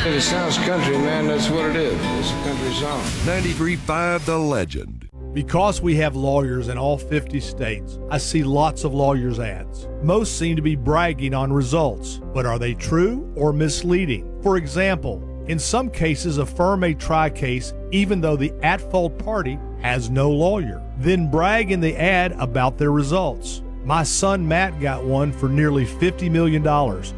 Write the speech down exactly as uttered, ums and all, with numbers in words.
It sounds country, man. That's what it is. It's a country song. ninety-three point five The Legend. Because we have lawyers in all fifty states, I see lots of lawyers' ads. Most seem to be bragging on results, but are they true or misleading? For example, in some cases, a firm may try a case even though the at-fault party has no lawyer, then brag in the ad about their results. My son Matt got one for nearly fifty million dollars.